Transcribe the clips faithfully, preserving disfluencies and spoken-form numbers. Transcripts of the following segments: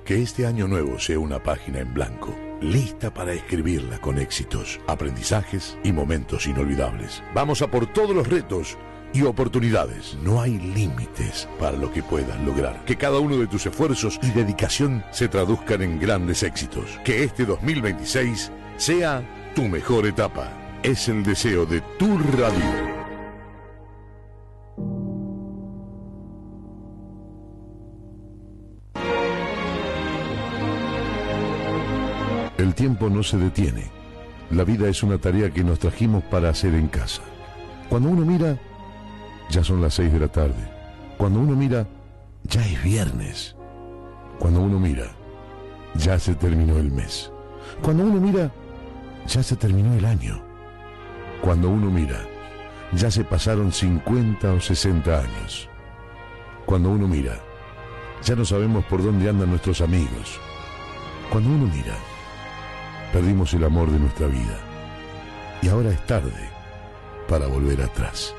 Que este año nuevo sea una página en blanco, lista para escribirla con éxitos, aprendizajes y momentos inolvidables. Vamos a por todos los retos y oportunidades. No hay límites para lo que puedas lograr. Que cada uno de tus esfuerzos y dedicación se traduzcan en grandes éxitos. Que este dos mil veintiséis sea tu mejor etapa. Es el deseo de tu radio. El tiempo no se detiene. La vida es una tarea que nos trajimos para hacer en casa. Cuando uno mira, ya son las seis de la tarde. Cuando uno mira, ya es viernes. Cuando uno mira, ya se terminó el mes. Cuando uno mira, ya se terminó el año. Cuando uno mira, ya se pasaron cincuenta o sesenta años. Cuando uno mira, ya no sabemos por dónde andan nuestros amigos. Cuando uno mira, perdimos el amor de nuestra vida. Y ahora es tarde para volver atrás.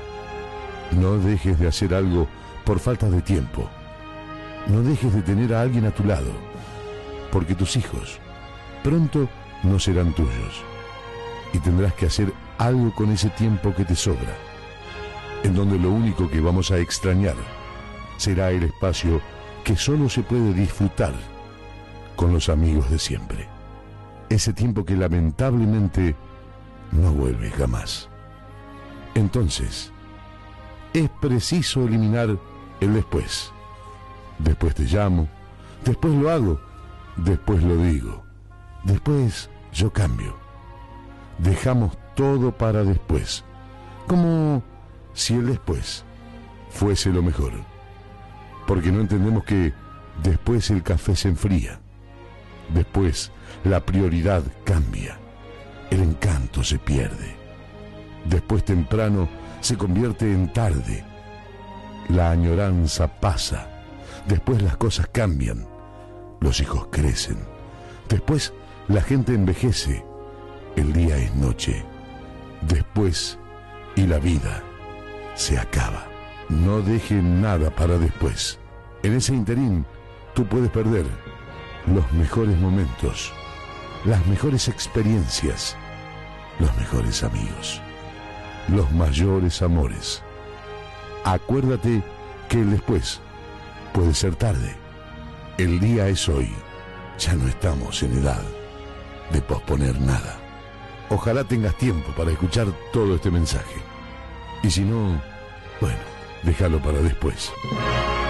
No dejes de hacer algo por falta de tiempo. No dejes de tener a alguien a tu lado, porque tus hijos pronto no serán tuyos. Y tendrás que hacer algo con ese tiempo que te sobra, en donde lo único que vamos a extrañar será el espacio que solo se puede disfrutar con los amigos de siempre. Ese tiempo que lamentablemente no vuelve jamás. Entonces, es preciso eliminar el después. Después te llamo, después lo hago, después lo digo, después yo cambio. Dejamos todo para después, como si el después fuese lo mejor. Porque no entendemos que después el café se enfría. Después la prioridad cambia, el encanto se pierde. Después temprano se convierte en tarde. La añoranza pasa. Después las cosas cambian. Los hijos crecen. Después la gente envejece. El día es noche. Después y la vida se acaba. No dejes nada para después. En ese interín tú puedes perder los mejores momentos, las mejores experiencias, los mejores amigos, los mayores amores. Acuérdate que el después puede ser tarde. El día es hoy. Ya no estamos en edad de posponer nada. Ojalá tengas tiempo para escuchar todo este mensaje. Y si no, bueno, déjalo para después.